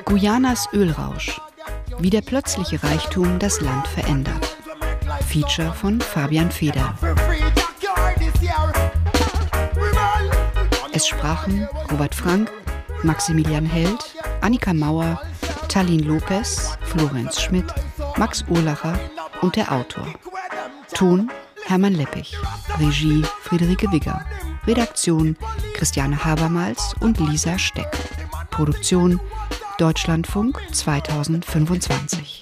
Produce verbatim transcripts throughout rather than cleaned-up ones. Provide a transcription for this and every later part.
Guyanas Ölrausch. Wie der plötzliche Reichtum das Land verändert. Feature von Fabian Feder. Es sprachen Robert Frank, Maximilian Held, Annika Mauer, Tallin Lopez, Florenz Schmidt, Max Urlacher und der Autor. Ton Hermann Leppich, Regie Friederike Wigger, Redaktion Christiane Habermals und Lisa Steck. Produktion Deutschlandfunk zweitausendfünfundzwanzig.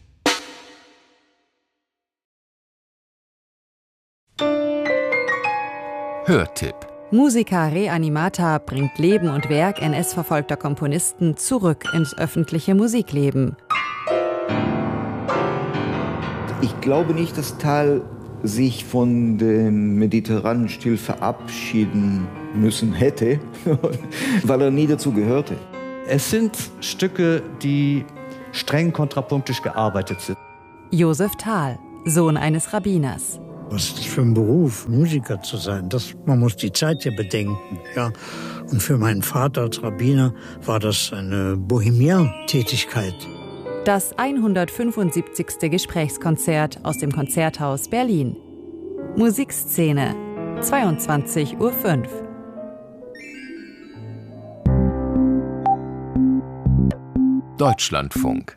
Hörtipp. Musica Reanimata bringt Leben und Werk N S-verfolgter Komponisten zurück ins öffentliche Musikleben. Ich glaube nicht, dass Thal sich von dem mediterranen Stil verabschieden müssen hätte, weil er nie dazu gehörte. Es sind Stücke, die streng kontrapunktisch gearbeitet sind. Josef Thal, Sohn eines Rabbiners. Was ist das für ein Beruf, Musiker zu sein? Das, man muss die Zeit ja bedenken. Ja. Und für meinen Vater als Rabbiner war das eine Bohemian-Tätigkeit. Das hundertfünfundsiebzigste Gesprächskonzert aus dem Konzerthaus Berlin. Musikszene, zweiundzwanzig Uhr fünf. Deutschlandfunk.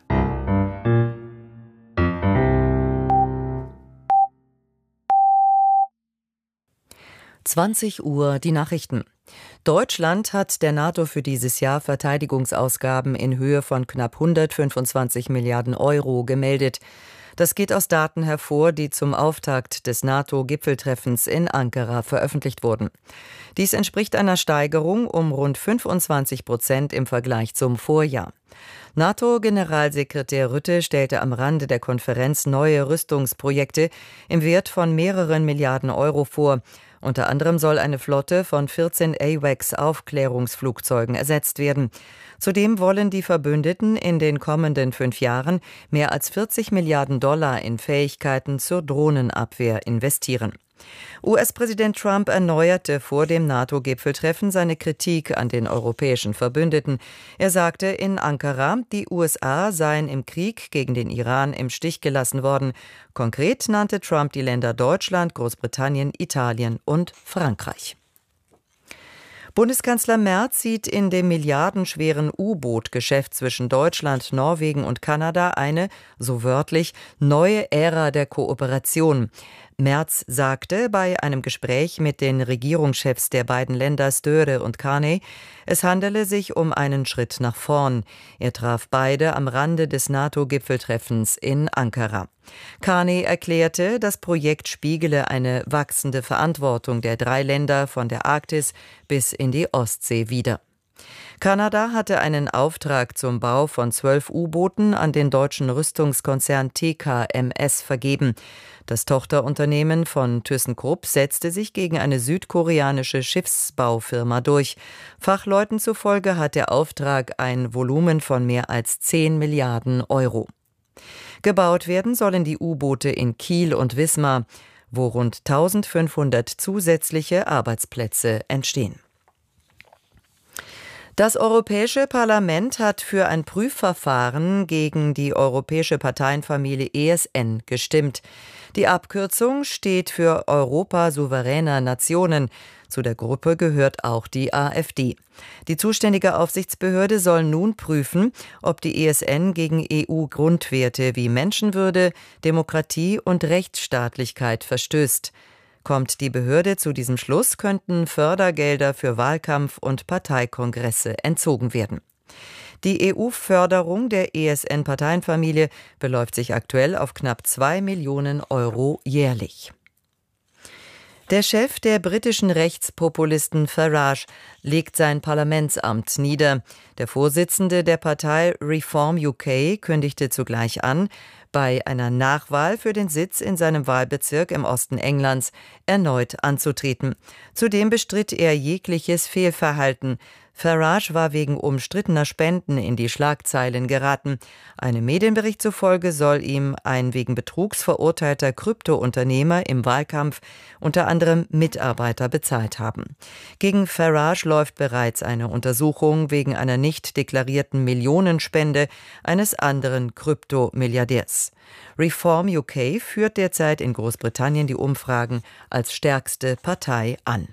zwanzig Uhr die Nachrichten. Deutschland hat der NATO für dieses Jahr Verteidigungsausgaben in Höhe von knapp hundertfünfundzwanzig Milliarden Euro gemeldet. Das geht aus Daten hervor, die zum Auftakt des NATO-Gipfeltreffens in Ankara veröffentlicht wurden. Dies entspricht einer Steigerung um rund fünfundzwanzig Prozent im Vergleich zum Vorjahr. NATO-Generalsekretär Rutte stellte am Rande der Konferenz neue Rüstungsprojekte im Wert von mehreren Milliarden Euro vor. Unter anderem soll eine Flotte von vierzehn AWACS-Aufklärungsflugzeugen ersetzt werden. Zudem wollen die Verbündeten in den kommenden fünf Jahren mehr als vierzig Milliarden Dollar in Fähigkeiten zur Drohnenabwehr investieren. U S-Präsident Trump erneuerte vor dem NATO-Gipfeltreffen seine Kritik an den europäischen Verbündeten. Er sagte in Ankara, die U S A seien im Krieg gegen den Iran im Stich gelassen worden. Konkret nannte Trump die Länder Deutschland, Großbritannien, Italien und Frankreich. Bundeskanzler Merz sieht in dem milliardenschweren U-Boot-Geschäft zwischen Deutschland, Norwegen und Kanada eine, so wörtlich, neue Ära der Kooperation. Merz sagte bei einem Gespräch mit den Regierungschefs der beiden Länder Störe und Carney, es handele sich um einen Schritt nach vorn. Er traf beide am Rande des NATO-Gipfeltreffens in Ankara. Carney erklärte, das Projekt spiegele eine wachsende Verantwortung der drei Länder von der Arktis bis in die Ostsee wider. Kanada hatte einen Auftrag zum Bau von zwölf U-Booten an den deutschen Rüstungskonzern T K M S vergeben. Das Tochterunternehmen von ThyssenKrupp setzte sich gegen eine südkoreanische Schiffsbaufirma durch. Fachleuten zufolge hat der Auftrag ein Volumen von mehr als zehn Milliarden Euro. Gebaut werden sollen die U-Boote in Kiel und Wismar, wo rund eintausendfünfhundert zusätzliche Arbeitsplätze entstehen. Das Europäische Parlament hat für ein Prüfverfahren gegen die europäische Parteienfamilie E S N gestimmt. Die Abkürzung steht für Europa souveräner Nationen. Zu der Gruppe gehört auch die AfD. Die zuständige Aufsichtsbehörde soll nun prüfen, ob die E S N gegen E U-Grundwerte wie Menschenwürde, Demokratie und Rechtsstaatlichkeit verstößt. Kommt die Behörde zu diesem Schluss, könnten Fördergelder für Wahlkampf- und Parteikongresse entzogen werden. Die E U-Förderung der E S N-Parteienfamilie beläuft sich aktuell auf knapp zwei Millionen Euro jährlich. Der Chef der britischen Rechtspopulisten Farage legt sein Parlamentsamt nieder. Der Vorsitzende der Partei Reform U K kündigte zugleich an, bei einer Nachwahl für den Sitz in seinem Wahlbezirk im Osten Englands erneut anzutreten. Zudem bestritt er jegliches Fehlverhalten. Farage war wegen umstrittener Spenden in die Schlagzeilen geraten. Einem Medienbericht zufolge soll ihm ein wegen Betrugs verurteilter Kryptounternehmer im Wahlkampf unter anderem Mitarbeiter bezahlt haben. Gegen Farage läuft bereits eine Untersuchung wegen einer nicht deklarierten Millionenspende eines anderen Kryptomilliardärs. Reform U K führt derzeit in Großbritannien die Umfragen als stärkste Partei an.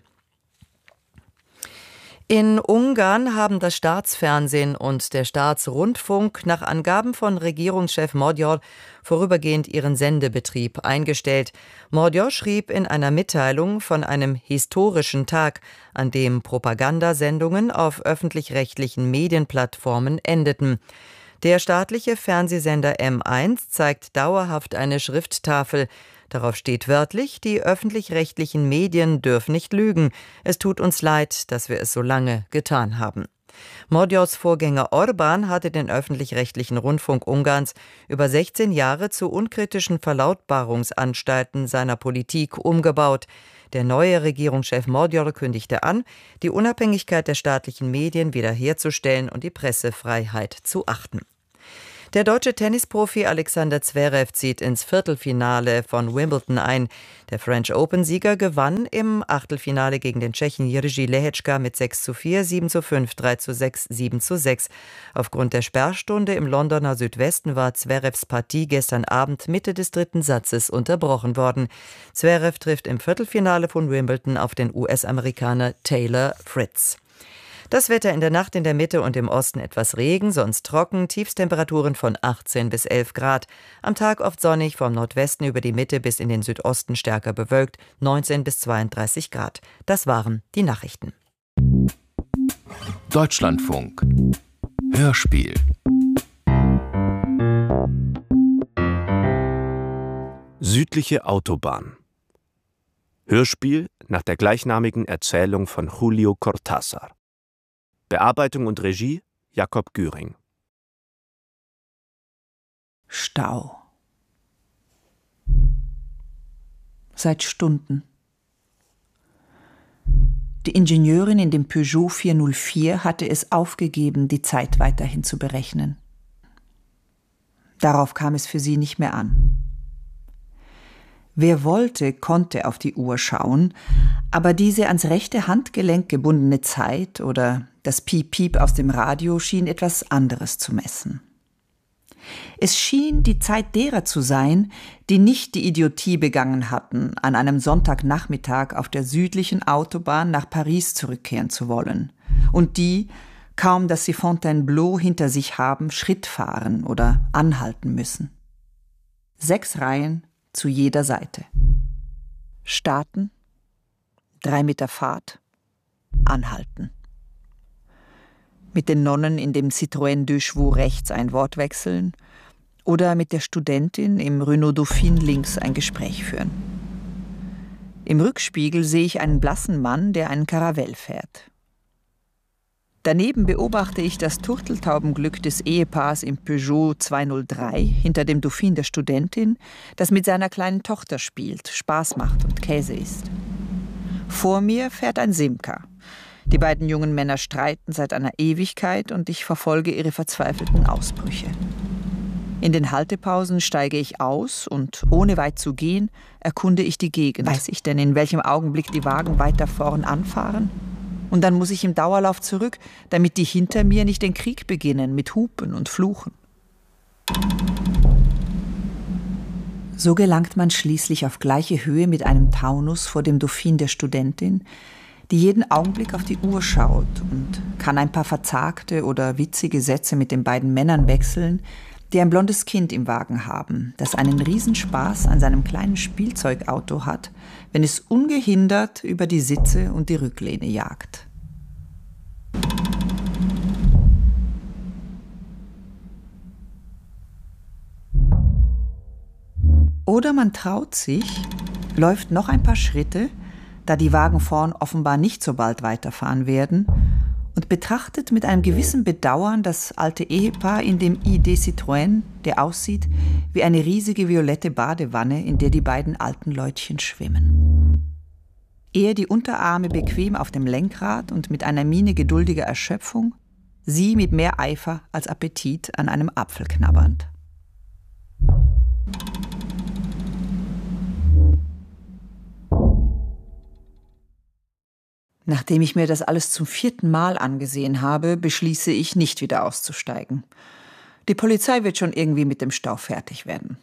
In Ungarn haben das Staatsfernsehen und der Staatsrundfunk nach Angaben von Regierungschef Magyar vorübergehend ihren Sendebetrieb eingestellt. Magyar schrieb in einer Mitteilung von einem historischen Tag, an dem Propagandasendungen auf öffentlich-rechtlichen Medienplattformen endeten. Der staatliche Fernsehsender M eins zeigt dauerhaft eine Schrifttafel. Darauf steht wörtlich, die öffentlich-rechtlichen Medien dürfen nicht lügen. Es tut uns leid, dass wir es so lange getan haben. Magyars Vorgänger Orbán hatte den öffentlich-rechtlichen Rundfunk Ungarns über sechzehn Jahre zu unkritischen Verlautbarungsanstalten seiner Politik umgebaut. Der neue Regierungschef Magyar kündigte an, die Unabhängigkeit der staatlichen Medien wiederherzustellen und die Pressefreiheit zu achten. Der deutsche Tennisprofi Alexander Zverev zieht ins Viertelfinale von Wimbledon ein. Der French Open-Sieger gewann im Achtelfinale gegen den Tschechen Jiří Lehečka mit sechs zu vier, sieben zu fünf, drei zu sechs, sieben zu sechs. Aufgrund der Sperrstunde im Londoner Südwesten war Zverevs Partie gestern Abend Mitte des dritten Satzes unterbrochen worden. Zverev trifft im Viertelfinale von Wimbledon auf den U S-Amerikaner Taylor Fritz. Das Wetter in der Nacht in der Mitte und im Osten etwas Regen, sonst trocken, Tiefstemperaturen von achtzehn bis elf Grad. Am Tag oft sonnig, vom Nordwesten über die Mitte bis in den Südosten stärker bewölkt, neunzehn bis zweiunddreißig Grad. Das waren die Nachrichten. Deutschlandfunk. Hörspiel. Südliche Autobahn. Hörspiel nach der gleichnamigen Erzählung von Julio Cortázar. Bearbeitung und Regie Jakob Güring. Stau. Seit Stunden. Die Ingenieurin in dem Peugeot vierhundertvier hatte es aufgegeben, die Zeit weiterhin zu berechnen. Darauf kam es für sie nicht mehr an. Wer wollte, konnte auf die Uhr schauen, aber diese ans rechte Handgelenk gebundene Zeit oder das Piep-Piep aus dem Radio schien etwas anderes zu messen. Es schien die Zeit derer zu sein, die nicht die Idiotie begangen hatten, an einem Sonntagnachmittag auf der südlichen Autobahn nach Paris zurückkehren zu wollen und die, kaum dass sie Fontainebleau hinter sich haben, Schritt fahren oder anhalten müssen. Sechs Reihen zu jeder Seite. Starten, drei Meter Fahrt, anhalten. Mit den Nonnen in dem Citroën Deux Chevaux rechts ein Wort wechseln oder mit der Studentin im Renault Dauphine links ein Gespräch führen. Im Rückspiegel sehe ich einen blassen Mann, der einen Caravelle fährt. Daneben beobachte ich das Turteltaubenglück des Ehepaars im Peugeot zweihundertdrei hinter dem Dauphine der Studentin, das mit seiner kleinen Tochter spielt, Spaß macht und Käse isst. Vor mir fährt ein Simca. Die beiden jungen Männer streiten seit einer Ewigkeit und ich verfolge ihre verzweifelten Ausbrüche. In den Haltepausen steige ich aus und, ohne weit zu gehen, erkunde ich die Gegend. Weiß ich denn, in welchem Augenblick die Wagen weiter vorn anfahren? Und dann muss ich im Dauerlauf zurück, damit die hinter mir nicht den Krieg beginnen mit Hupen und Fluchen. So gelangt man schließlich auf gleiche Höhe mit einem Taunus vor dem Dauphine der Studentin, die jeden Augenblick auf die Uhr schaut und kann ein paar verzagte oder witzige Sätze mit den beiden Männern wechseln, die ein blondes Kind im Wagen haben, das einen Riesenspaß an seinem kleinen Spielzeugauto hat, wenn es ungehindert über die Sitze und die Rücklehne jagt. Oder man traut sich, läuft noch ein paar Schritte, da die Wagen vorn offenbar nicht so bald weiterfahren werden, und betrachtet mit einem gewissen Bedauern das alte Ehepaar in dem I D Citroën, der aussieht wie eine riesige violette Badewanne, in der die beiden alten Leutchen schwimmen. Er die Unterarme bequem auf dem Lenkrad und mit einer Miene geduldiger Erschöpfung, sie mit mehr Eifer als Appetit an einem Apfel knabbernd. Nachdem ich mir das alles zum vierten Mal angesehen habe, beschließe ich, nicht wieder auszusteigen. Die Polizei wird schon irgendwie mit dem Stau fertig werden.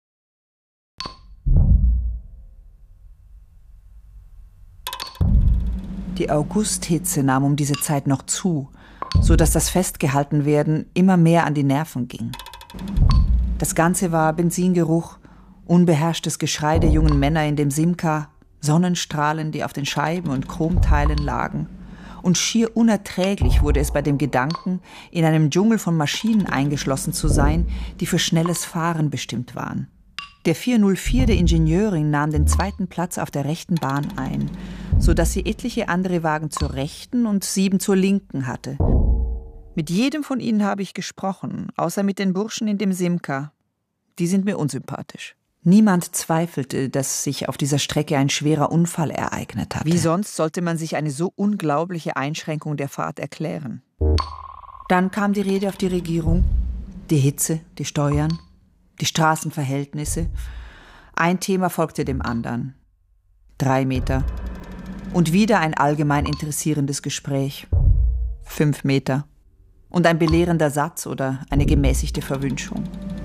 Die Augusthitze nahm um diese Zeit noch zu, so dass das Festgehaltenwerden immer mehr an die Nerven ging. Das Ganze war Benzingeruch, unbeherrschtes Geschrei der jungen Männer in dem Simca, Sonnenstrahlen, die auf den Scheiben und Chromteilen lagen. Und schier unerträglich wurde es bei dem Gedanken, in einem Dschungel von Maschinen eingeschlossen zu sein, die für schnelles Fahren bestimmt waren. Der vier null vier der Ingenieurin nahm den zweiten Platz auf der rechten Bahn ein, sodass sie etliche andere Wagen zur rechten und sieben zur linken hatte. Mit jedem von ihnen habe ich gesprochen, außer mit den Burschen in dem Simca. Die sind mir unsympathisch. Niemand zweifelte, dass sich auf dieser Strecke ein schwerer Unfall ereignet hatte. Wie sonst sollte man sich eine so unglaubliche Einschränkung der Fahrt erklären? Dann kam die Rede auf die Regierung, die Hitze, die Steuern, die Straßenverhältnisse. Ein Thema folgte dem anderen. Drei Meter. Und wieder ein allgemein interessierendes Gespräch. Fünf Meter. Und ein belehrender Satz oder eine gemäßigte Verwünschung.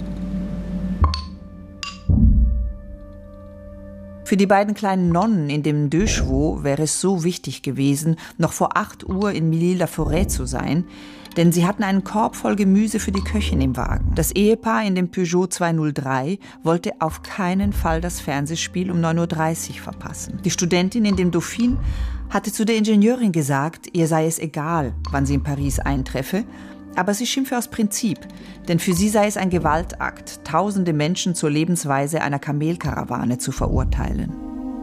Für die beiden kleinen Nonnen in dem Deux Chevaux wäre es so wichtig gewesen, noch vor acht Uhr in Milly-la-Forêt zu sein, denn sie hatten einen Korb voll Gemüse für die Köchin im Wagen. Das Ehepaar in dem Peugeot zwei null drei wollte auf keinen Fall das Fernsehspiel um neun Uhr dreißig verpassen. Die Studentin in dem Dauphine hatte zu der Ingenieurin gesagt, ihr sei es egal, wann sie in Paris eintreffe, aber sie schimpfe aus Prinzip, denn für sie sei es ein Gewaltakt, tausende Menschen zur Lebensweise einer Kamelkarawane zu verurteilen.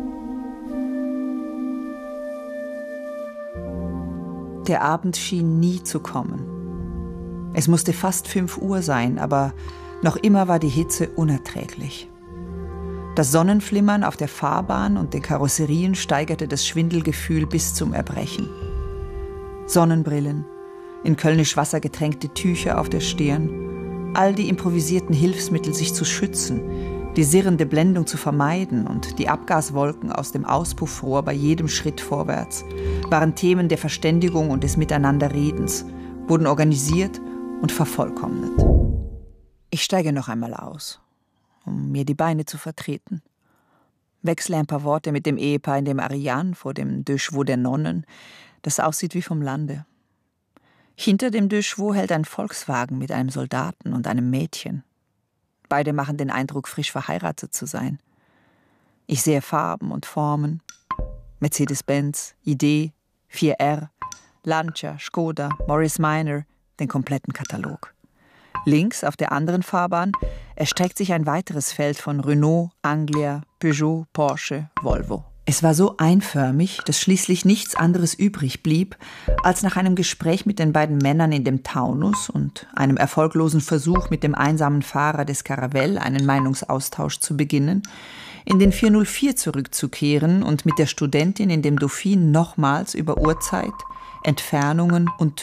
Der Abend schien nie zu kommen. Es musste fast fünf Uhr sein, aber noch immer war die Hitze unerträglich. Das Sonnenflimmern auf der Fahrbahn und den Karosserien steigerte das Schwindelgefühl bis zum Erbrechen. Sonnenbrillen, in kölnisch Wasser getränkte Tücher auf der Stirn, all die improvisierten Hilfsmittel, sich zu schützen, die sirrende Blendung zu vermeiden und die Abgaswolken aus dem Auspuffrohr bei jedem Schritt vorwärts, waren Themen der Verständigung und des Miteinanderredens, wurden organisiert und vervollkommnet. Ich steige noch einmal aus, um mir die Beine zu vertreten. Wechsle ein paar Worte mit dem Ehepaar in dem Ariane vor dem Deux Chevaux der Nonnen, das aussieht wie vom Lande. Hinter dem Deux Chevaux hält ein Volkswagen mit einem Soldaten und einem Mädchen. Beide machen den Eindruck, frisch verheiratet zu sein. Ich sehe Farben und Formen. Mercedes-Benz, I D, vier R, Lancia, Skoda, Morris Minor, den kompletten Katalog. Links auf der anderen Fahrbahn erstreckt sich ein weiteres Feld von Renault, Anglia, Peugeot, Porsche, Volvo. Es war so einförmig, dass schließlich nichts anderes übrig blieb, als nach einem Gespräch mit den beiden Männern in dem Taunus und einem erfolglosen Versuch mit dem einsamen Fahrer des Caravelle einen Meinungsaustausch zu beginnen, in den vier null vier zurückzukehren und mit der Studentin in dem Dauphine nochmals über Uhrzeit, Entfernungen und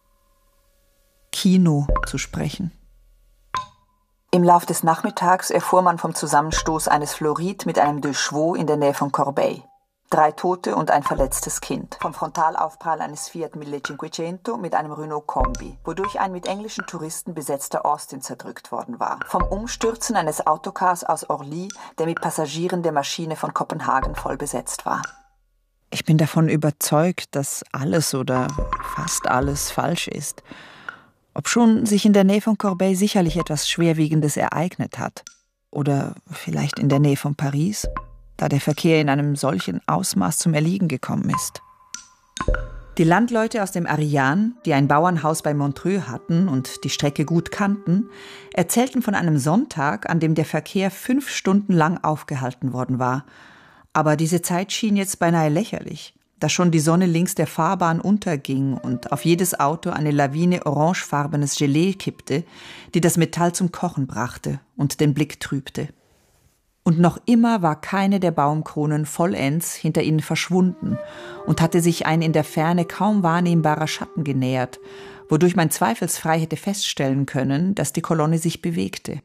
Kino zu sprechen. Im Lauf des Nachmittags erfuhr man vom Zusammenstoß eines Floride mit einem Deux Chevaux in der Nähe von Corbeil. Drei Tote und ein verletztes Kind. Vom Frontalaufprall eines Fiat millecinquecento mit einem Renault Kombi, wodurch ein mit englischen Touristen besetzter Austin zerdrückt worden war. Vom Umstürzen eines Autocars aus Orly, der mit Passagieren der Maschine von Kopenhagen voll besetzt war. Ich bin davon überzeugt, dass alles oder fast alles falsch ist. Obschon sich in der Nähe von Corbeil sicherlich etwas Schwerwiegendes ereignet hat. Oder vielleicht in der Nähe von Paris, da der Verkehr in einem solchen Ausmaß zum Erliegen gekommen ist. Die Landleute aus dem Ariane, die ein Bauernhaus bei Montreux hatten und die Strecke gut kannten, erzählten von einem Sonntag, an dem der Verkehr fünf Stunden lang aufgehalten worden war. Aber diese Zeit schien jetzt beinahe lächerlich, da schon die Sonne links der Fahrbahn unterging und auf jedes Auto eine Lawine orangefarbenes Gelee kippte, die das Metall zum Kochen brachte und den Blick trübte. Und noch immer war keine der Baumkronen vollends hinter ihnen verschwunden und hatte sich ein in der Ferne kaum wahrnehmbarer Schatten genähert, wodurch man zweifelsfrei hätte feststellen können, dass die Kolonne sich bewegte.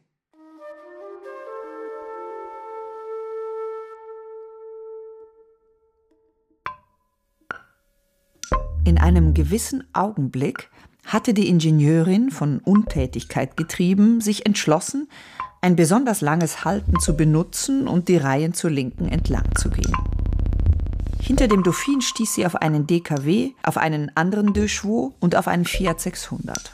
In einem gewissen Augenblick hatte die Ingenieurin, von Untätigkeit getrieben, sich entschlossen, ein besonders langes Halten zu benutzen und die Reihen zur Linken entlang zu gehen. Hinter dem Dauphine stieß sie auf einen D K W, auf einen anderen Deux Chevaux und auf einen Fiat sechshundert.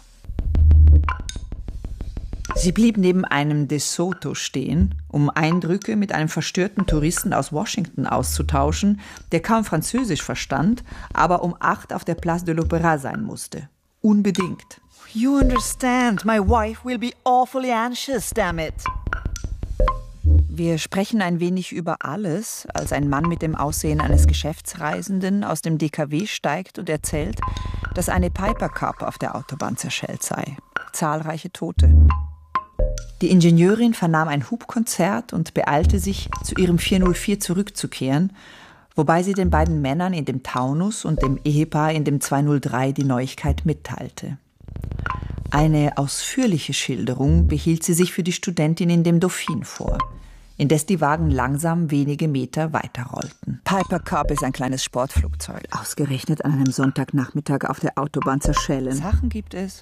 Sie blieb neben einem De Soto stehen, um Eindrücke mit einem verstörten Touristen aus Washington auszutauschen, der kaum Französisch verstand, aber um acht auf der Place de l'Opéra sein musste. Unbedingt. You understand, my wife will be awfully anxious, damn it. Wir sprechen ein wenig über alles, als ein Mann mit dem Aussehen eines Geschäftsreisenden aus dem D K W steigt und erzählt, dass eine Piper Cub auf der Autobahn zerschellt sei. Zahlreiche Tote. Die Ingenieurin vernahm ein Hubkonzert und beeilte sich, zu ihrem vier null vier zurückzukehren, wobei sie den beiden Männern in dem Taunus und dem Ehepaar in dem zwei null drei die Neuigkeit mitteilte. Eine ausführliche Schilderung behielt sie sich für die Studentin in dem Dauphine vor, indes die Wagen langsam wenige Meter weiterrollten. Piper Cub ist ein kleines Sportflugzeug. Ausgerechnet an einem Sonntagnachmittag auf der Autobahn zerschellen. Sachen gibt es.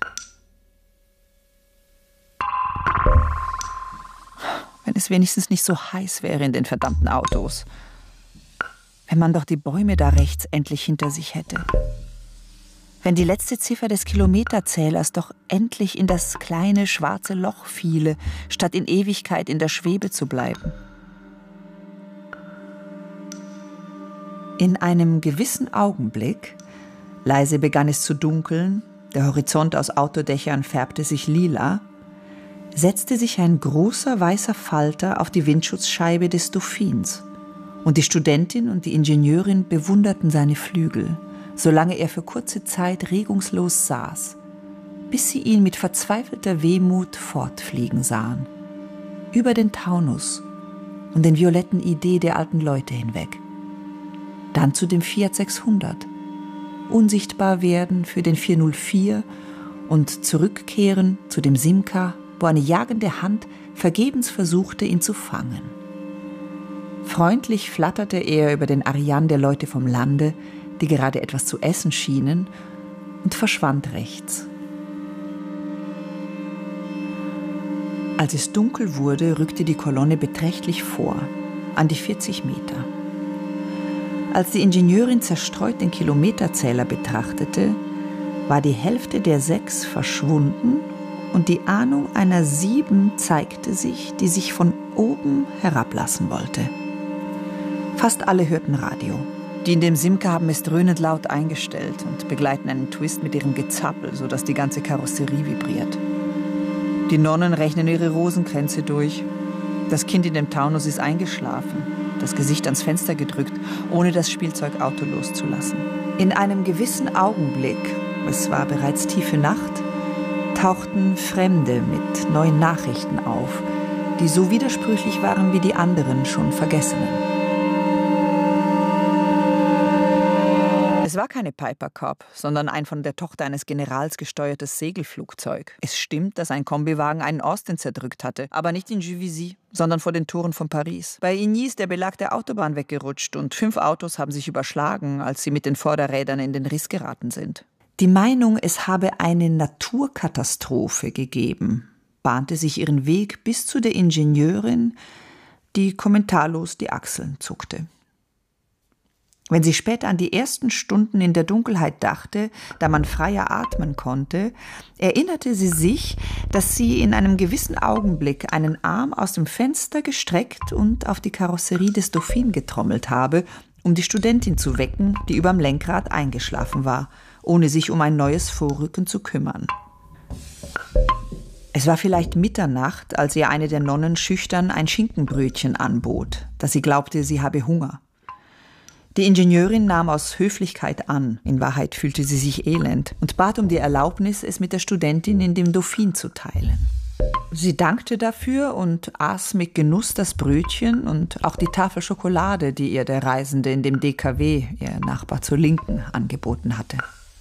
Wenn es wenigstens nicht so heiß wäre in den verdammten Autos. Wenn man doch die Bäume da rechts endlich hinter sich hätte. Wenn die letzte Ziffer des Kilometerzählers doch endlich in das kleine schwarze Loch fiele, statt in Ewigkeit in der Schwebe zu bleiben. In einem gewissen Augenblick, leise begann es zu dunkeln, der Horizont aus Autodächern färbte sich lila, setzte sich ein großer weißer Falter auf die Windschutzscheibe des Dauphins, und die Studentin und die Ingenieurin bewunderten seine Flügel, solange er für kurze Zeit regungslos saß, bis sie ihn mit verzweifelter Wehmut fortfliegen sahen, über den Taunus und den violetten Idee der alten Leute hinweg. Dann zu dem Fiat sechshundert, unsichtbar werden für den vier null vier und zurückkehren zu dem Simca, wo eine jagende Hand vergebens versuchte, ihn zu fangen. Freundlich flatterte er über den Ariane der Leute vom Lande, die gerade etwas zu essen schienen, und verschwand rechts. Als es dunkel wurde, rückte die Kolonne beträchtlich vor, an die vierzig Meter. Als die Ingenieurin zerstreut den Kilometerzähler betrachtete, war die Hälfte der sechs verschwunden und die Ahnung einer sieben zeigte sich, die sich von oben herablassen wollte. Fast alle hörten Radio. Die in dem Simca haben es dröhnend laut eingestellt und begleiten einen Twist mit ihrem Gezappel, sodass die ganze Karosserie vibriert. Die Nonnen rechnen ihre Rosenkränze durch. Das Kind in dem Taunus ist eingeschlafen, das Gesicht ans Fenster gedrückt, ohne das Spielzeugauto loszulassen. In einem gewissen Augenblick, es war bereits tiefe Nacht, tauchten Fremde mit neuen Nachrichten auf, die so widersprüchlich waren wie die anderen schon Vergessenen. Es war keine Piper Cub, sondern ein von der Tochter eines Generals gesteuertes Segelflugzeug. Es stimmt, dass ein Kombiwagen einen Austin zerdrückt hatte, aber nicht in Juvisy, sondern vor den Toren von Paris. Bei Igny ist der Belag der Autobahn weggerutscht und fünf Autos haben sich überschlagen, als sie mit den Vorderrädern in den Riss geraten sind. Die Meinung, es habe eine Naturkatastrophe gegeben, bahnte sich ihren Weg bis zu der Ingenieurin, die kommentarlos die Achseln zuckte. Wenn sie später an die ersten Stunden in der Dunkelheit dachte, da man freier atmen konnte, erinnerte sie sich, dass sie in einem gewissen Augenblick einen Arm aus dem Fenster gestreckt und auf die Karosserie des Dauphine getrommelt habe, um die Studentin zu wecken, die überm Lenkrad eingeschlafen war, ohne sich um ein neues Vorrücken zu kümmern. Es war vielleicht Mitternacht, als ihr eine der Nonnen schüchtern ein Schinkenbrötchen anbot, dass sie glaubte, sie habe Hunger. Die Ingenieurin nahm aus Höflichkeit an, in Wahrheit fühlte sie sich elend, und bat um die Erlaubnis, es mit der Studentin in dem Dauphine zu teilen. Sie dankte dafür und aß mit Genuss das Brötchen und auch die Tafel Schokolade, die ihr der Reisende in dem D K W, ihr Nachbar zur Linken, angeboten hatte.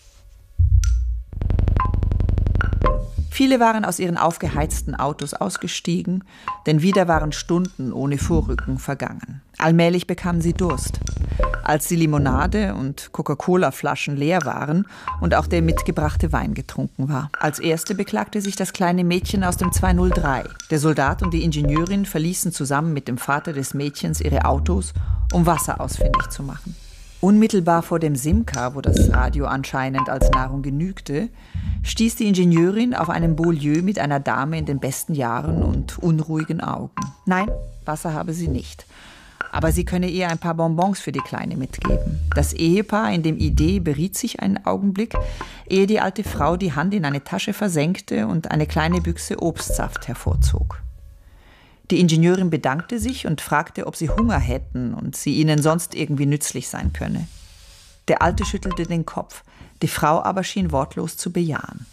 Viele waren aus ihren aufgeheizten Autos ausgestiegen, denn wieder waren Stunden ohne Vorrücken vergangen. Allmählich bekamen sie Durst. Als die Limonade und Coca-Cola-Flaschen leer waren und auch der mitgebrachte Wein getrunken war. Als erste beklagte sich das kleine Mädchen aus dem zweihundertdrei. Der Soldat und die Ingenieurin verließen zusammen mit dem Vater des Mädchens ihre Autos, um Wasser ausfindig zu machen. Unmittelbar vor dem Simca, wo das Radio anscheinend als Nahrung genügte, stieß die Ingenieurin auf einen Beaulieu mit einer Dame in den besten Jahren und unruhigen Augen. Nein, Wasser habe sie nicht. Aber sie könne ihr ein paar Bonbons für die Kleine mitgeben. Das Ehepaar in dem Idee beriet sich einen Augenblick, ehe die alte Frau die Hand in eine Tasche versenkte und eine kleine Büchse Obstsaft hervorzog. Die Ingenieurin bedankte sich und fragte, ob sie Hunger hätten und sie ihnen sonst irgendwie nützlich sein könne. Der Alte schüttelte den Kopf, die Frau aber schien wortlos zu bejahen.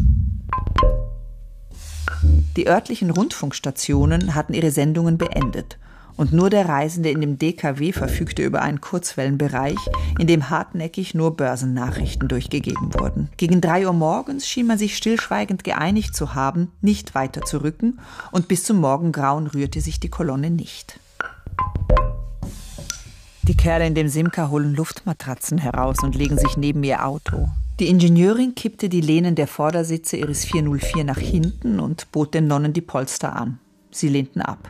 Die örtlichen Rundfunkstationen hatten ihre Sendungen beendet und nur der Reisende in dem D K W verfügte über einen Kurzwellenbereich, in dem hartnäckig nur Börsennachrichten durchgegeben wurden. Gegen drei Uhr morgens schien man sich stillschweigend geeinigt zu haben, nicht weiter zu rücken, und bis zum Morgengrauen rührte sich die Kolonne nicht. Die Kerle in dem Simca holen Luftmatratzen heraus und legen sich neben ihr Auto. Die Ingenieurin kippte die Lehnen der Vordersitze ihres vierhundertvier nach hinten und bot den Nonnen die Polster an. Sie lehnten ab.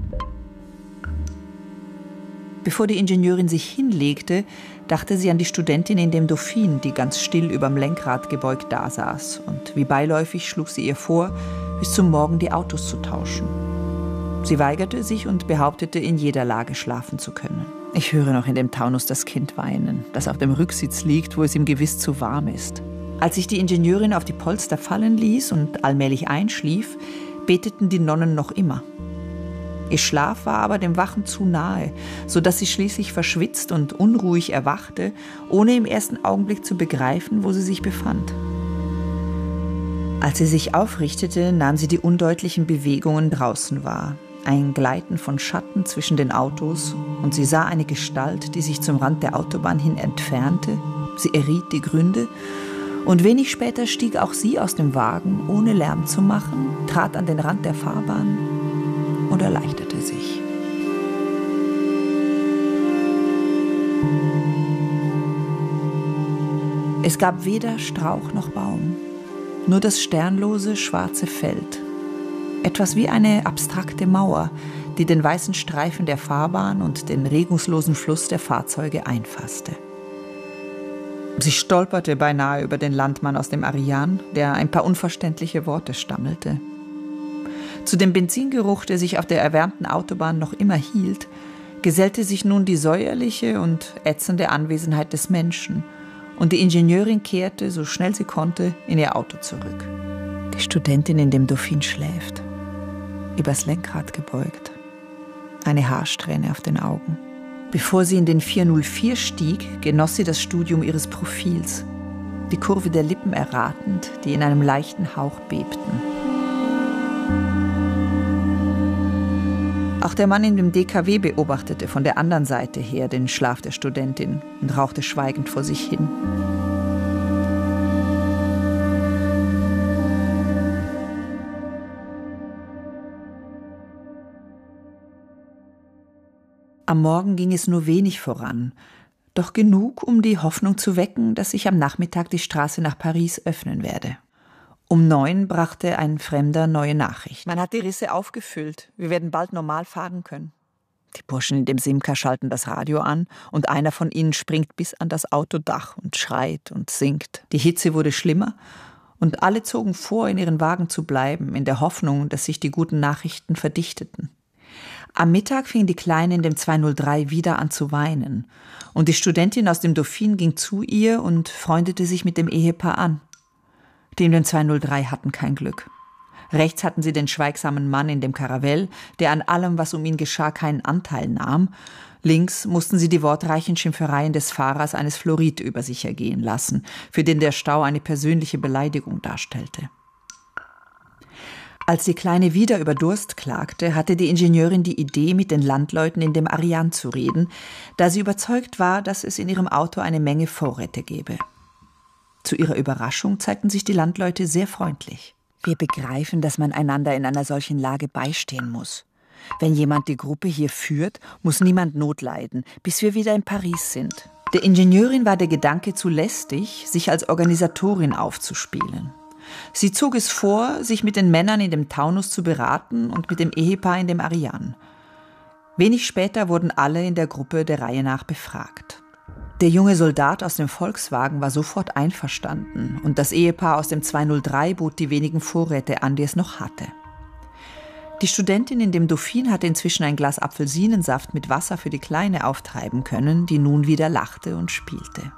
Bevor die Ingenieurin sich hinlegte, dachte sie an die Studentin in dem Dauphin, die ganz still überm Lenkrad gebeugt dasaß. Und wie beiläufig schlug sie ihr vor, bis zum Morgen die Autos zu tauschen. Sie weigerte sich und behauptete, in jeder Lage schlafen zu können. Ich höre noch in dem Taunus das Kind weinen, das auf dem Rücksitz liegt, wo es ihm gewiss zu warm ist. Als sich die Ingenieurin auf die Polster fallen ließ und allmählich einschlief, beteten die Nonnen noch immer. Ihr Schlaf war aber dem Wachen zu nahe, so dass sie schließlich verschwitzt und unruhig erwachte, ohne im ersten Augenblick zu begreifen, wo sie sich befand. Als sie sich aufrichtete, nahm sie die undeutlichen Bewegungen draußen wahr. Ein Gleiten von Schatten zwischen den Autos, und sie sah eine Gestalt, die sich zum Rand der Autobahn hin entfernte. Sie erriet die Gründe, und wenig später stieg auch sie aus dem Wagen, ohne Lärm zu machen, trat an den Rand der Fahrbahn und erleichterte sich. Es gab weder Strauch noch Baum, nur das sternlose, schwarze Feld. Etwas wie eine abstrakte Mauer, die den weißen Streifen der Fahrbahn und den regungslosen Fluss der Fahrzeuge einfasste. Sie stolperte beinahe über den Landmann aus dem Arian, der ein paar unverständliche Worte stammelte. Zu dem Benzingeruch, der sich auf der erwärmten Autobahn noch immer hielt, gesellte sich nun die säuerliche und ätzende Anwesenheit des Menschen, und die Ingenieurin kehrte, so schnell sie konnte, in ihr Auto zurück. Die Studentin in dem Dauphin schläft, übers Lenkrad gebeugt, eine Haarsträhne auf den Augen. Bevor sie in den vierhundertvier stieg, genoss sie das Studium ihres Profils, die Kurve der Lippen erratend, die in einem leichten Hauch bebten. Auch der Mann in dem D K W beobachtete von der anderen Seite her den Schlaf der Studentin und rauchte schweigend vor sich hin. Am Morgen ging es nur wenig voran, doch genug, um die Hoffnung zu wecken, dass sich am Nachmittag die Straße nach Paris öffnen werde. Um neun brachte ein Fremder neue Nachricht. Man hat die Risse aufgefüllt. Wir werden bald normal fahren können. Die Burschen in dem Simca schalten das Radio an und einer von ihnen springt bis an das Autodach und schreit und singt. Die Hitze wurde schlimmer und alle zogen vor, in ihren Wagen zu bleiben, in der Hoffnung, dass sich die guten Nachrichten verdichteten. Am Mittag fing die Kleine in dem zweihundertdrei wieder an zu weinen und die Studentin aus dem Dauphin ging zu ihr und freundete sich mit dem Ehepaar an. Die in dem zweihundertdrei hatten kein Glück. Rechts hatten sie den schweigsamen Mann in dem Caravelle, der an allem, was um ihn geschah, keinen Anteil nahm. Links mussten sie die wortreichen Schimpfereien des Fahrers eines Florid über sich ergehen lassen, für den der Stau eine persönliche Beleidigung darstellte. Als die Kleine wieder über Durst klagte, hatte die Ingenieurin die Idee, mit den Landleuten in dem Ariane zu reden, da sie überzeugt war, dass es in ihrem Auto eine Menge Vorräte gäbe. Zu ihrer Überraschung zeigten sich die Landleute sehr freundlich. Wir begreifen, dass man einander in einer solchen Lage beistehen muss. Wenn jemand die Gruppe hier führt, muss niemand Not leiden, bis wir wieder in Paris sind. Der Ingenieurin war der Gedanke zu lästig, sich als Organisatorin aufzuspielen. Sie zog es vor, sich mit den Männern in dem Taunus zu beraten und mit dem Ehepaar in dem Ariane. Wenig später wurden alle in der Gruppe der Reihe nach befragt. Der junge Soldat aus dem Volkswagen war sofort einverstanden und das Ehepaar aus dem zweihundertdrei bot die wenigen Vorräte an, die es noch hatte. Die Studentin in dem Dauphin hatte inzwischen ein Glas Apfelsinensaft mit Wasser für die Kleine auftreiben können, die nun wieder lachte und spielte.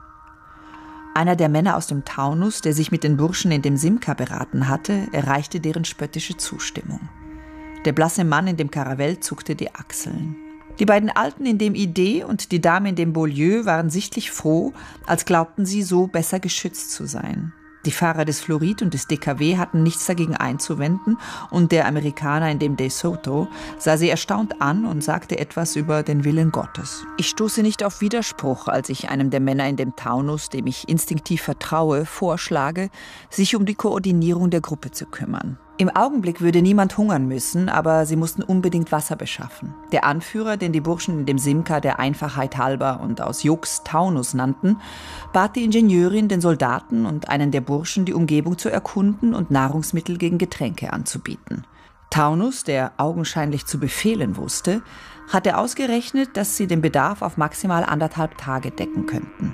Einer der Männer aus dem Taunus, der sich mit den Burschen in dem Simca beraten hatte, erreichte deren spöttische Zustimmung. Der blasse Mann in dem Karavell zuckte die Achseln. Die beiden Alten in dem Idee und die Dame in dem Beaulieu waren sichtlich froh, als glaubten sie, so besser geschützt zu sein. Die Fahrer des Florid und des D K W hatten nichts dagegen einzuwenden und der Amerikaner in dem De Soto sah sie erstaunt an und sagte etwas über den Willen Gottes. Ich stoße nicht auf Widerspruch, als ich einem der Männer in dem Taunus, dem ich instinktiv vertraue, vorschlage, sich um die Koordinierung der Gruppe zu kümmern. Im Augenblick würde niemand hungern müssen, aber sie mussten unbedingt Wasser beschaffen. Der Anführer, den die Burschen in dem Simca der Einfachheit halber und aus Jux Taunus nannten, bat die Ingenieurin, den Soldaten und einen der Burschen die Umgebung zu erkunden und Nahrungsmittel gegen Getränke anzubieten. Taunus, der augenscheinlich zu befehlen wusste, hatte ausgerechnet, dass sie den Bedarf auf maximal anderthalb Tage decken könnten.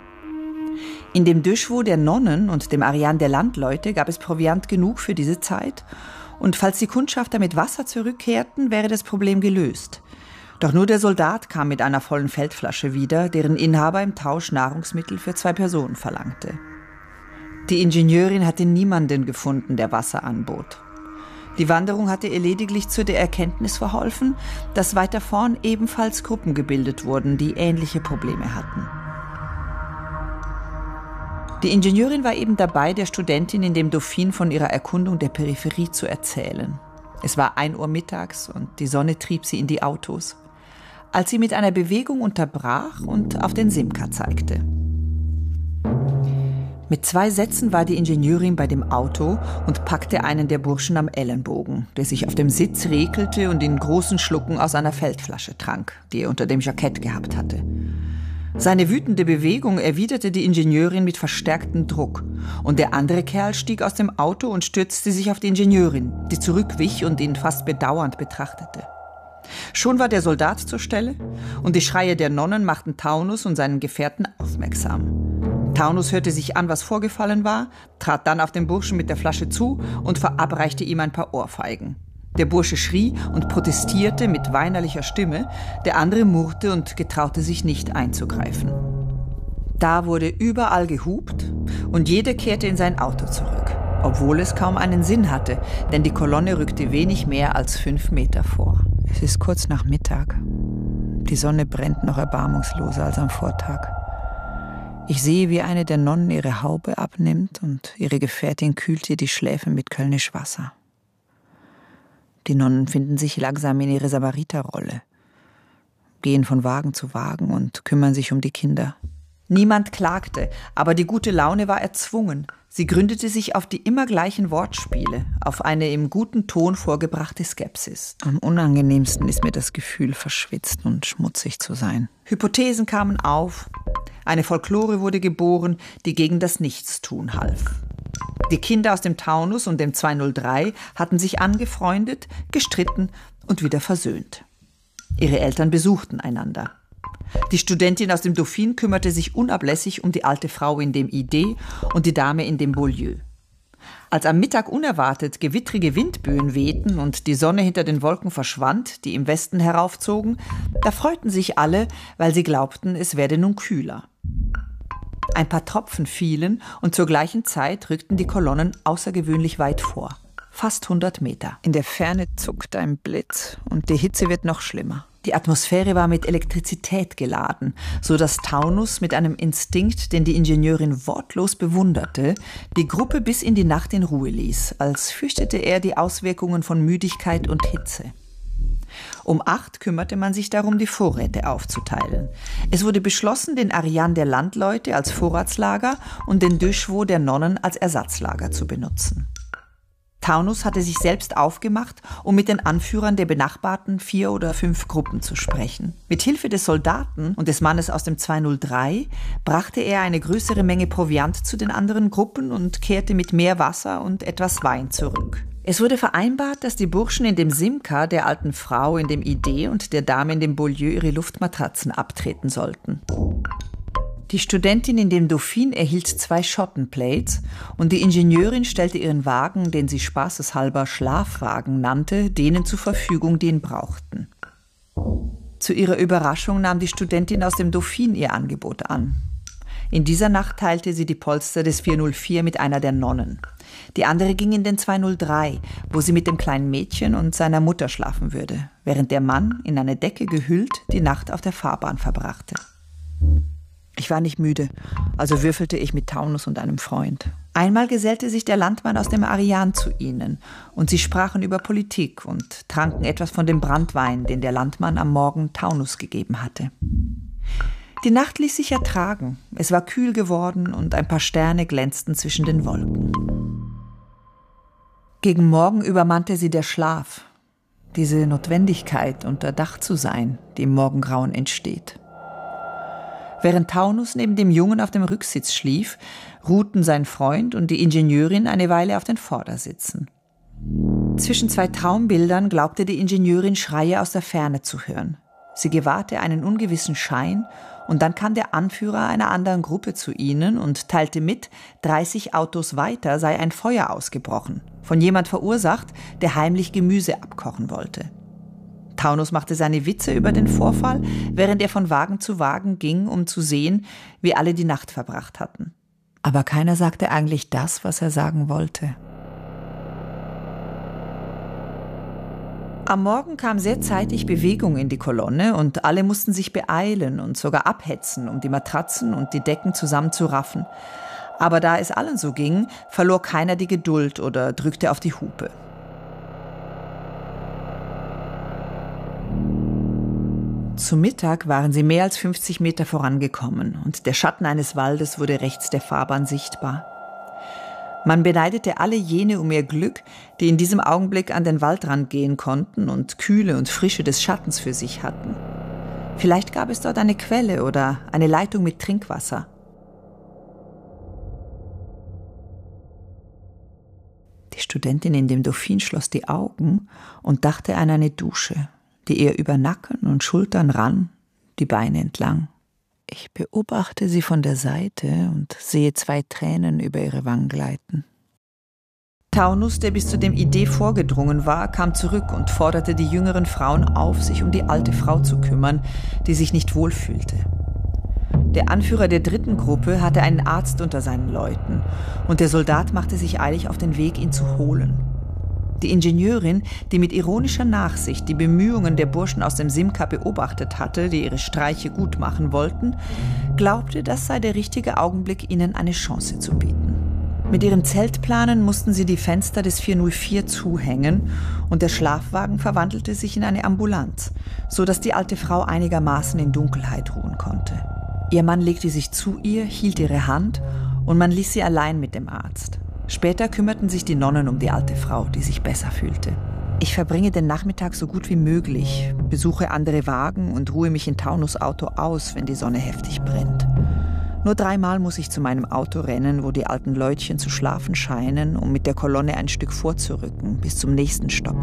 In dem Döschwo der Nonnen und dem Ariane der Landleute gab es Proviant genug für diese Zeit und falls die Kundschafter mit Wasser zurückkehrten, wäre das Problem gelöst. Doch nur der Soldat kam mit einer vollen Feldflasche wieder, deren Inhaber im Tausch Nahrungsmittel für zwei Personen verlangte. Die Ingenieurin hatte niemanden gefunden, der Wasser anbot. Die Wanderung hatte ihr lediglich zu der Erkenntnis verholfen, dass weiter vorn ebenfalls Gruppen gebildet wurden, die ähnliche Probleme hatten. Die Ingenieurin war eben dabei, der Studentin in dem Dauphin von ihrer Erkundung der Peripherie zu erzählen. Es war ein Uhr mittags und die Sonne trieb sie in die Autos, als sie mit einer Bewegung unterbrach und auf den Simca zeigte. Mit zwei Sätzen war die Ingenieurin bei dem Auto und packte einen der Burschen am Ellenbogen, der sich auf dem Sitz rekelte und in großen Schlucken aus einer Feldflasche trank, die er unter dem Jackett gehabt hatte. Seine wütende Bewegung erwiderte die Ingenieurin mit verstärktem Druck. Und der andere Kerl stieg aus dem Auto und stürzte sich auf die Ingenieurin, die zurückwich und ihn fast bedauernd betrachtete. Schon war der Soldat zur Stelle und die Schreie der Nonnen machten Taunus und seinen Gefährten aufmerksam. Taunus hörte sich an, was vorgefallen war, trat dann auf den Burschen mit der Flasche zu und verabreichte ihm ein paar Ohrfeigen. Der Bursche schrie und protestierte mit weinerlicher Stimme, der andere murrte und getraute sich nicht einzugreifen. Da wurde überall gehupt und jeder kehrte in sein Auto zurück, obwohl es kaum einen Sinn hatte, denn die Kolonne rückte wenig mehr als fünf Meter vor. Es ist kurz nach Mittag. Die Sonne brennt noch erbarmungsloser als am Vortag. Ich sehe, wie eine der Nonnen ihre Haube abnimmt und ihre Gefährtin kühlt ihr die Schläfen mit Kölnisch Wasser. Die Nonnen finden sich langsam in ihre Samariterrolle, gehen von Wagen zu Wagen und kümmern sich um die Kinder. Niemand klagte, aber die gute Laune war erzwungen. Sie gründete sich auf die immer gleichen Wortspiele, auf eine im guten Ton vorgebrachte Skepsis. Am unangenehmsten ist mir das Gefühl, verschwitzt und schmutzig zu sein. Hypothesen kamen auf. Eine Folklore wurde geboren, die gegen das Nichtstun half. Die Kinder aus dem Taunus und dem zweihundertdrei hatten sich angefreundet, gestritten und wieder versöhnt. Ihre Eltern besuchten einander. Die Studentin aus dem Dauphin kümmerte sich unablässig um die alte Frau in dem Idee und die Dame in dem Beaulieu. Als am Mittag unerwartet gewittrige Windböen wehten und die Sonne hinter den Wolken verschwand, die im Westen heraufzogen, da freuten sich alle, weil sie glaubten, es werde nun kühler. Ein paar Tropfen fielen und zur gleichen Zeit rückten die Kolonnen außergewöhnlich weit vor. Fast hundert Meter. In der Ferne zuckt ein Blitz und die Hitze wird noch schlimmer. Die Atmosphäre war mit Elektrizität geladen, so dass Taunus mit einem Instinkt, den die Ingenieurin wortlos bewunderte, die Gruppe bis in die Nacht in Ruhe ließ, als fürchtete er die Auswirkungen von Müdigkeit und Hitze. Um acht kümmerte man sich darum, die Vorräte aufzuteilen. Es wurde beschlossen, den Ariane der Landleute als Vorratslager und den Deux Chevaux der Nonnen als Ersatzlager zu benutzen. Taunus hatte sich selbst aufgemacht, um mit den Anführern der benachbarten vier oder fünf Gruppen zu sprechen. Mit Hilfe des Soldaten und des Mannes aus dem zweihundertdrei brachte er eine größere Menge Proviant zu den anderen Gruppen und kehrte mit mehr Wasser und etwas Wein zurück. Es wurde vereinbart, dass die Burschen in dem Simca der alten Frau in dem Idee und der Dame in dem Beaulieu ihre Luftmatratzen abtreten sollten. Die Studentin in dem Dauphine erhielt zwei Schottenplates und die Ingenieurin stellte ihren Wagen, den sie spaßeshalber Schlafwagen nannte, denen zur Verfügung, die ihn brauchten. Zu ihrer Überraschung nahm die Studentin aus dem Dauphine ihr Angebot an. In dieser Nacht teilte sie die Polster des vierhundertvier mit einer der Nonnen. Die andere ging in den zweihundertdrei, wo sie mit dem kleinen Mädchen und seiner Mutter schlafen würde, während der Mann, in eine Decke gehüllt, die Nacht auf der Fahrbahn verbrachte. Ich war nicht müde, also würfelte ich mit Taunus und einem Freund. Einmal gesellte sich der Landmann aus dem Ariane zu ihnen und sie sprachen über Politik und tranken etwas von dem Branntwein, den der Landmann am Morgen Taunus gegeben hatte. Die Nacht ließ sich ertragen, es war kühl geworden und ein paar Sterne glänzten zwischen den Wolken. Gegen Morgen übermannte sie der Schlaf, diese Notwendigkeit, unter Dach zu sein, die im Morgengrauen entsteht. Während Taunus neben dem Jungen auf dem Rücksitz schlief, ruhten sein Freund und die Ingenieurin eine Weile auf den Vordersitzen. Zwischen zwei Traumbildern glaubte die Ingenieurin Schreie aus der Ferne zu hören. Sie gewahrte einen ungewissen Schein und dann kam der Anführer einer anderen Gruppe zu ihnen und teilte mit, dreißig Autos weiter sei ein Feuer ausgebrochen, von jemand verursacht, der heimlich Gemüse abkochen wollte. Taunus machte seine Witze über den Vorfall, während er von Wagen zu Wagen ging, um zu sehen, wie alle die Nacht verbracht hatten. Aber keiner sagte eigentlich das, was er sagen wollte. Am Morgen kam sehr zeitig Bewegung in die Kolonne und alle mussten sich beeilen und sogar abhetzen, um die Matratzen und die Decken zusammenzuraffen. Aber da es allen so ging, verlor keiner die Geduld oder drückte auf die Hupe. Zu Mittag waren sie mehr als fünfzig Meter vorangekommen und der Schatten eines Waldes wurde rechts der Fahrbahn sichtbar. Man beneidete alle jene um ihr Glück, die in diesem Augenblick an den Waldrand gehen konnten und Kühle und Frische des Schattens für sich hatten. Vielleicht gab es dort eine Quelle oder eine Leitung mit Trinkwasser. Die Studentin in dem Dauphine schloss die Augen und dachte an eine Dusche, die ihr über Nacken und Schultern rann, die Beine entlang. Ich beobachte sie von der Seite und sehe zwei Tränen über ihre Wangen gleiten. Taunus, der bis zu dem Idee vorgedrungen war, kam zurück und forderte die jüngeren Frauen auf, sich um die alte Frau zu kümmern, die sich nicht wohlfühlte. Der Anführer der dritten Gruppe hatte einen Arzt unter seinen Leuten und der Soldat machte sich eilig auf den Weg, ihn zu holen. Die Ingenieurin, die mit ironischer Nachsicht die Bemühungen der Burschen aus dem Simca beobachtet hatte, die ihre Streiche gut machen wollten, glaubte, das sei der richtige Augenblick, ihnen eine Chance zu bieten. Mit ihren Zeltplanen mussten sie die Fenster des vierhundertvier zuhängen und der Schlafwagen verwandelte sich in eine Ambulanz, so dass die alte Frau einigermaßen in Dunkelheit ruhen konnte. Ihr Mann legte sich zu ihr, hielt ihre Hand und man ließ sie allein mit dem Arzt. Später kümmerten sich die Nonnen um die alte Frau, die sich besser fühlte. Ich verbringe den Nachmittag so gut wie möglich, besuche andere Wagen und ruhe mich in Taunus Auto aus, wenn die Sonne heftig brennt. Nur dreimal muss ich zu meinem Auto rennen, wo die alten Leutchen zu schlafen scheinen, um mit der Kolonne ein Stück vorzurücken, bis zum nächsten Stopp.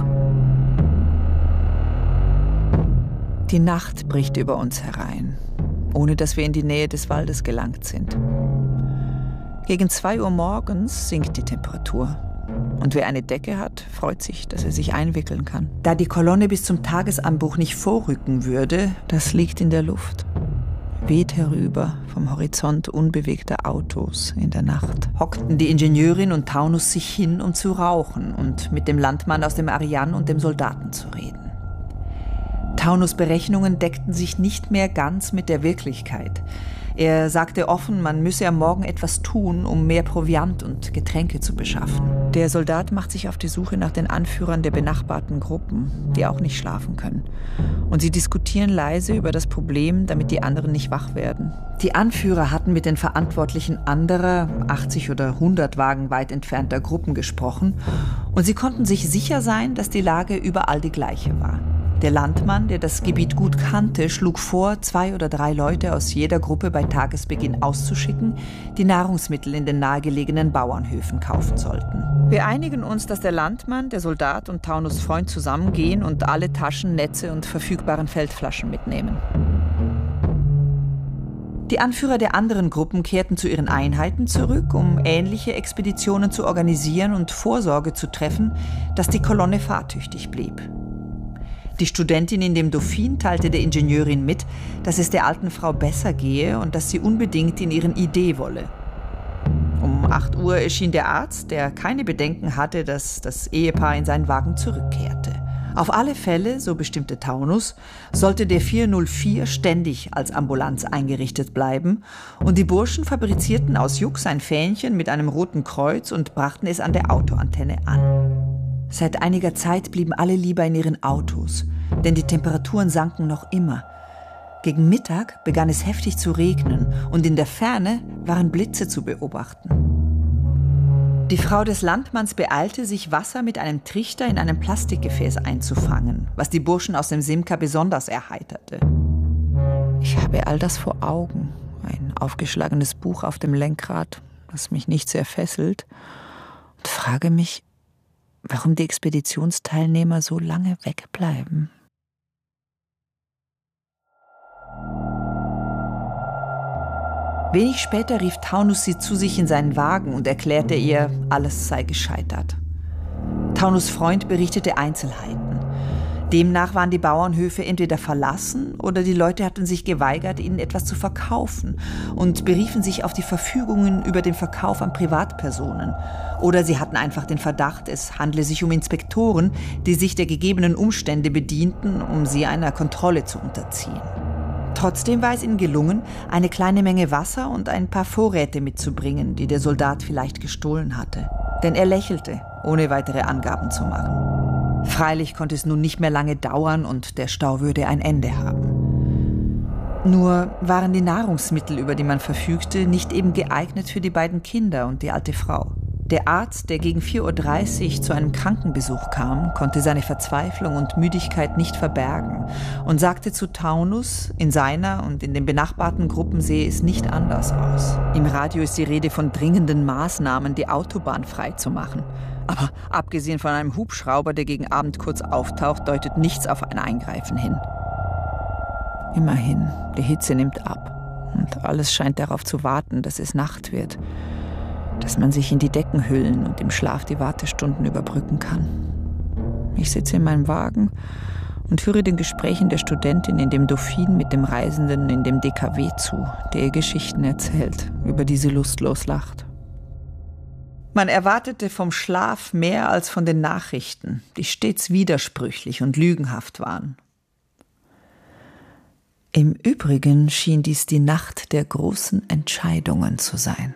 Die Nacht bricht über uns herein, ohne dass wir in die Nähe des Waldes gelangt sind. Gegen zwei Uhr morgens sinkt die Temperatur. Und wer eine Decke hat, freut sich, dass er sich einwickeln kann. Da die Kolonne bis zum Tagesanbruch nicht vorrücken würde, das liegt in der Luft. Weht herüber vom Horizont unbewegter Autos in der Nacht. Hockten die Ingenieurin und Taunus sich hin, um zu rauchen und mit dem Landmann aus dem Ariane und dem Soldaten zu reden. Taunus' Berechnungen deckten sich nicht mehr ganz mit der Wirklichkeit. Er sagte offen, man müsse am Morgen etwas tun, um mehr Proviant und Getränke zu beschaffen. Der Soldat macht sich auf die Suche nach den Anführern der benachbarten Gruppen, die auch nicht schlafen können. Und sie diskutieren leise über das Problem, damit die anderen nicht wach werden. Die Anführer hatten mit den Verantwortlichen anderer, achtzig oder hundert Wagen weit entfernter Gruppen gesprochen. Und sie konnten sich sicher sein, dass die Lage überall die gleiche war. Der Landmann, der das Gebiet gut kannte, schlug vor, zwei oder drei Leute aus jeder Gruppe bei Tagesbeginn auszuschicken, die Nahrungsmittel in den nahegelegenen Bauernhöfen kaufen sollten. Wir einigen uns, dass der Landmann, der Soldat und Taunus' Freund zusammengehen und alle Taschen, Netze und verfügbaren Feldflaschen mitnehmen. Die Anführer der anderen Gruppen kehrten zu ihren Einheiten zurück, um ähnliche Expeditionen zu organisieren und Vorsorge zu treffen, dass die Kolonne fahrtüchtig blieb. Die Studentin in dem Dauphin teilte der Ingenieurin mit, dass es der alten Frau besser gehe und dass sie unbedingt in ihren Idee wolle. Um acht Uhr erschien der Arzt, der keine Bedenken hatte, dass das Ehepaar in seinen Wagen zurückkehrte. Auf alle Fälle, so bestimmte Taunus, sollte der vier null vier ständig als Ambulanz eingerichtet bleiben und die Burschen fabrizierten aus Jux ein Fähnchen mit einem roten Kreuz und brachten es an der Autoantenne an. Seit einiger Zeit blieben alle lieber in ihren Autos, denn die Temperaturen sanken noch immer. Gegen Mittag begann es heftig zu regnen und in der Ferne waren Blitze zu beobachten. Die Frau des Landmanns beeilte sich, Wasser mit einem Trichter in einem Plastikgefäß einzufangen, was die Burschen aus dem Simca besonders erheiterte. Ich habe all das vor Augen, ein aufgeschlagenes Buch auf dem Lenkrad, das mich nicht sehr fesselt, und frage mich, warum die Expeditionsteilnehmer so lange wegbleiben. Wenig später rief Taunus sie zu sich in seinen Wagen und erklärte ihr, alles sei gescheitert. Taunus' Freund berichtete Einzelheiten. Demnach waren die Bauernhöfe entweder verlassen oder die Leute hatten sich geweigert, ihnen etwas zu verkaufen und beriefen sich auf die Verfügungen über den Verkauf an Privatpersonen. Oder sie hatten einfach den Verdacht, es handle sich um Inspektoren, die sich der gegebenen Umstände bedienten, um sie einer Kontrolle zu unterziehen. Trotzdem war es ihnen gelungen, eine kleine Menge Wasser und ein paar Vorräte mitzubringen, die der Soldat vielleicht gestohlen hatte. Denn er lächelte, ohne weitere Angaben zu machen. Freilich konnte es nun nicht mehr lange dauern und der Stau würde ein Ende haben. Nur waren die Nahrungsmittel, über die man verfügte, nicht eben geeignet für die beiden Kinder und die alte Frau. Der Arzt, der gegen vier Uhr dreißig zu einem Krankenbesuch kam, konnte seine Verzweiflung und Müdigkeit nicht verbergen und sagte zu Taunus, in seiner und in den benachbarten Gruppen sehe es nicht anders aus. Im Radio ist die Rede von dringenden Maßnahmen, die Autobahn freizumachen. Aber abgesehen von einem Hubschrauber, der gegen Abend kurz auftaucht, deutet nichts auf ein Eingreifen hin. Immerhin, die Hitze nimmt ab und alles scheint darauf zu warten, dass es Nacht wird, dass man sich in die Decken hüllen und im Schlaf die Wartestunden überbrücken kann. Ich sitze in meinem Wagen und höre den Gesprächen der Studentin in dem Dauphin mit dem Reisenden in dem D K W zu, der ihr Geschichten erzählt, über die sie lustlos lacht. Man erwartete vom Schlaf mehr als von den Nachrichten, die stets widersprüchlich und lügenhaft waren. Im Übrigen schien dies die Nacht der großen Entscheidungen zu sein.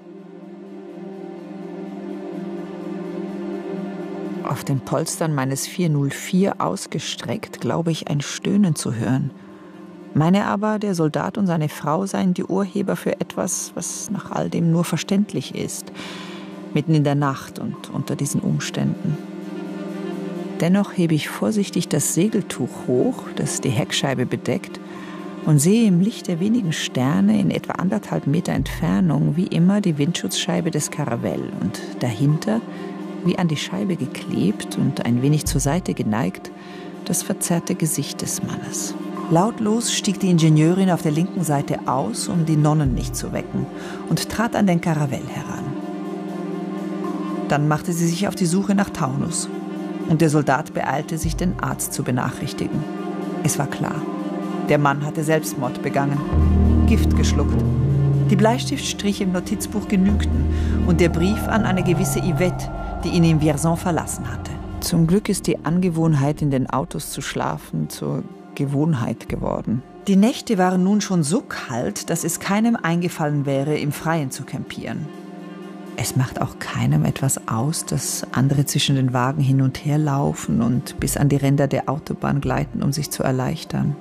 Auf den Polstern meines vier null vier ausgestreckt, glaube ich, ein Stöhnen zu hören. Meine aber, der Soldat und seine Frau seien die Urheber für etwas, was nach all dem nur verständlich ist, mitten in der Nacht und unter diesen Umständen. Dennoch hebe ich vorsichtig das Segeltuch hoch, das die Heckscheibe bedeckt, und sehe im Licht der wenigen Sterne in etwa anderthalb Meter Entfernung wie immer die Windschutzscheibe des Caravelle und dahinter, wie an die Scheibe geklebt und ein wenig zur Seite geneigt, das verzerrte Gesicht des Mannes. Lautlos stieg die Ingenieurin auf der linken Seite aus, um die Nonnen nicht zu wecken, und trat an den Caravelle heran. Dann machte sie sich auf die Suche nach Taunus, und der Soldat beeilte sich, den Arzt zu benachrichtigen. Es war klar, der Mann hatte Selbstmord begangen, Gift geschluckt. Die Bleistiftstriche im Notizbuch genügten und der Brief an eine gewisse Yvette, die ihn in Vierzon verlassen hatte. Zum Glück ist die Angewohnheit, in den Autos zu schlafen, zur Gewohnheit geworden. Die Nächte waren nun schon so kalt, dass es keinem eingefallen wäre, im Freien zu campieren. Es macht auch keinem etwas aus, dass andere zwischen den Wagen hin und her laufen und bis an die Ränder der Autobahn gleiten, um sich zu erleichtern.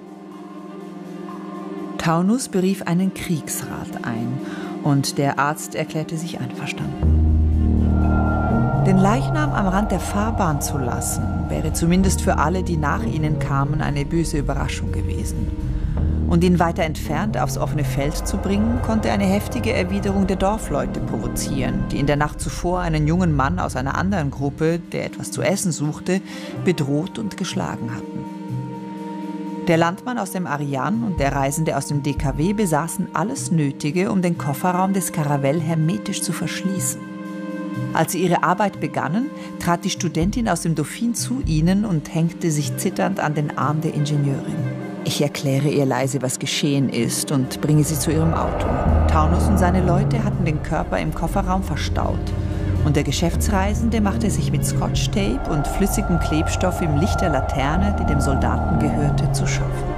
Taunus berief einen Kriegsrat ein und der Arzt erklärte sich einverstanden. Den Leichnam am Rand der Fahrbahn zu lassen, wäre zumindest für alle, die nach ihnen kamen, eine böse Überraschung gewesen. Und ihn weiter entfernt aufs offene Feld zu bringen, konnte eine heftige Erwiderung der Dorfleute provozieren, die in der Nacht zuvor einen jungen Mann aus einer anderen Gruppe, der etwas zu essen suchte, bedroht und geschlagen hatten. Der Landmann aus dem Ariane und der Reisende aus dem D K W besaßen alles Nötige, um den Kofferraum des Caravelle hermetisch zu verschließen. Als sie ihre Arbeit begannen, trat die Studentin aus dem Dauphine zu ihnen und hängte sich zitternd an den Arm der Ingenieurin. Ich erkläre ihr leise, was geschehen ist und bringe sie zu ihrem Auto. Taunus und seine Leute hatten den Körper im Kofferraum verstaut und der Geschäftsreisende machte sich mit Scotch-Tape und flüssigem Klebstoff im Licht der Laterne, die dem Soldaten gehörte, zu schaffen.